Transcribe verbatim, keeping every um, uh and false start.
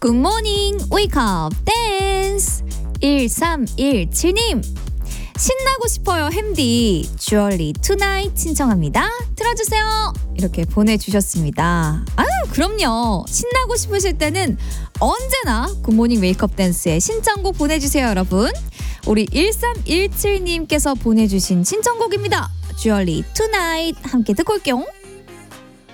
굿모닝 웨이크업 댄스 일삼일칠님 신나고 싶어요 햄디 주얼리 투나잇 신청합니다. 틀어주세요. 이렇게 보내주셨습니다. 아유 그럼요. 신나고 싶으실 때는 언제나 굿모닝 웨이크업 댄스에 신청곡 보내주세요 여러분. 우리 일삼일칠님께서 보내주신 신청곡입니다. 주얼리 투나잇 함께 듣고 올게요.